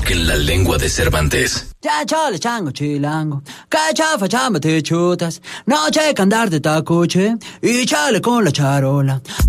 toquen la lengua de Cervantes. Ya chale chango chilango, que chafa chamba te chutas, no checa andar de tacuche y chale con la charola.